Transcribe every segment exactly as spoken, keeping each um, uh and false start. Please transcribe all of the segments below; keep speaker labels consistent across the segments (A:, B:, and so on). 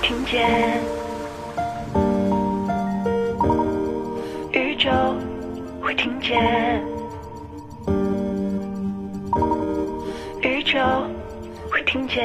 A: 听见，宇宙会听见，宇宙会听见，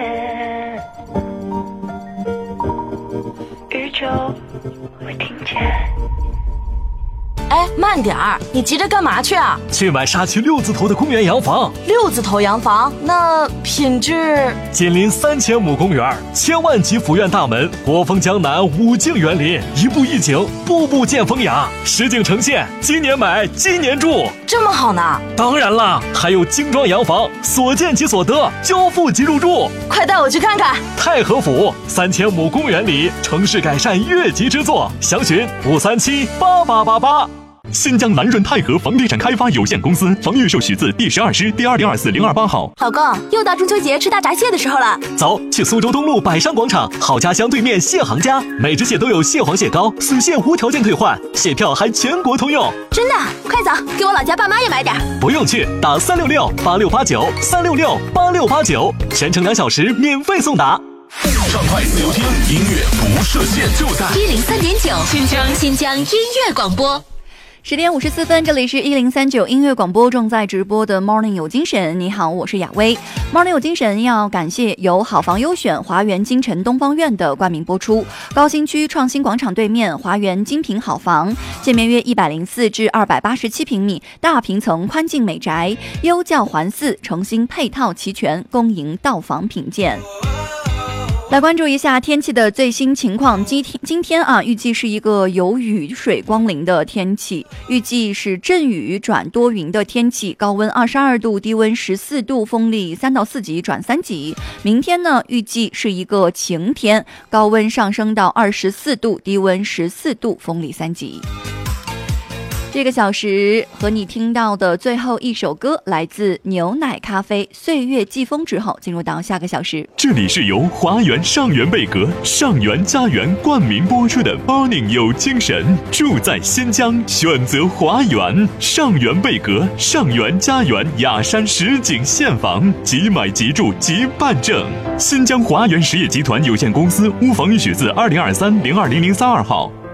A: 宇宙会听见。
B: 哎，慢点儿！你急着干嘛去啊？
C: 去买沙区六字头的公园洋房。
B: 六字头洋房，那品质？
C: 紧邻三千亩公园，千万级府院大门，国风江南，五境园林，一步一景，步步见风雅，实景呈现。今年买，今年住，
B: 这么好呢？
C: 当然啦，还有精装洋房，所见即所得，交付即入住。
B: 快带我去看看！
C: 太和府三千亩公园里，城市改善越级之作，详询五三七八八八八。新疆南润泰和房地产开发有限公司房预售许字第十二师第二零二四零二八号。
B: 老公，又到中秋节吃大闸蟹的时候了，
C: 走，去苏州东路百山广场好家乡对面蟹行家，每只蟹都有蟹黄蟹膏，死蟹无条件退换，蟹票还全国通用。
B: 真的？快走，给我老家爸妈也买点。
C: 不用去，打三六六八六八九三六六八六八九，全程两小时免费送达。
D: 畅快自由听，音乐不设限，就在
E: 一零三点九新疆新疆音乐广播。
F: 十点五十四分，这里是一零三九音乐广播，正在直播的 Morning 有精神。你好，我是雅薇。Morning 有精神要感谢由好房优选华园京城东方院的冠名播出。高新区创新广场对面华园精品好房，建面约一百零四至二百八十七平米，大平层宽进美宅，优教环伺，诚心配套齐全，恭迎到访品鉴。来关注一下天气的最新情况。今天今天啊，预计是一个有雨水光临的天气，预计是阵雨转多云的天气，高温二十二度，低温十四度，风力三到四级转三级。明天呢，预计是一个晴天，高温上升到二十四度，低温十四度，风力三级。这个小时和你听到的最后一首歌来自牛奶咖啡岁月季风之后，进入到下个小时。
D: 这里是由华园上元贝格上元家园冠名播出的 Morning 有精神，住在新疆选择华园，上元贝格上元家园雅山实景现房，即买即住即办证。新疆华园实业集团有限公司屋房预许字二零二三零二零零三二号。